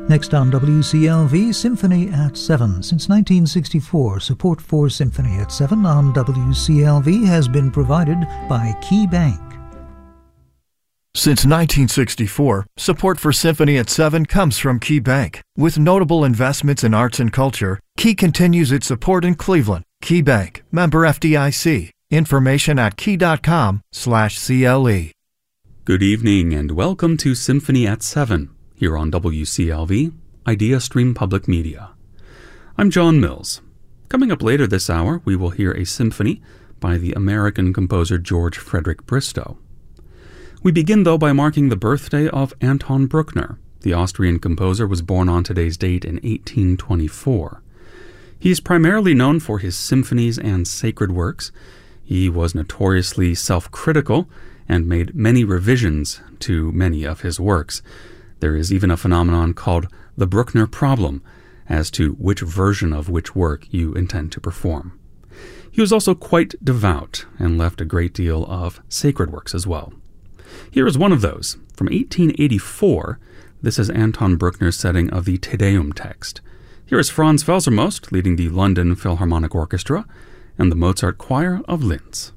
Next on WCLV, Symphony at 7. Since 1964, support for Symphony at 7 on WCLV has been provided by Key Bank. Since 1964, support for Symphony at 7 comes from Key Bank. With notable investments in arts and culture, Key continues its support in Cleveland. Key Bank, member FDIC. Information at key.com/CLE. Good evening and welcome to Symphony at 7, here on WCLV, Idea Stream Public Media. I'm John Mills. Coming up later this hour, we will hear a symphony by the American composer George Frederick Bristow. We begin, though, by marking the birthday of Anton Bruckner. The Austrian composer was born on today's date in 1824. He is primarily known for his symphonies and sacred works. He was notoriously self-critical and made many revisions to many of his works. There is even a phenomenon called the Bruckner problem as to which version of which work you intend to perform. He was also quite devout and left a great deal of sacred works as well. Here is one of those. From 1884, this is Anton Bruckner's setting of the Te Deum text. Here is Franz Felsermost leading the London Philharmonic Orchestra and the Mozart Choir of Linz.